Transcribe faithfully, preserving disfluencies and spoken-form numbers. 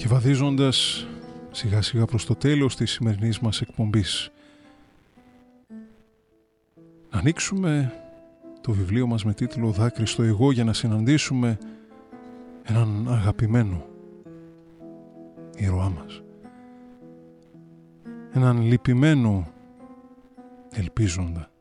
Και βαδίζοντας σιγά σιγά προς το τέλος της σημερινής μας εκπομπής, να ανοίξουμε το βιβλίο μας με τίτλο «Δάκρυ στο εγώ» για να συναντήσουμε έναν αγαπημένο ήρωά μας, έναν λυπημένο ελπίζοντα,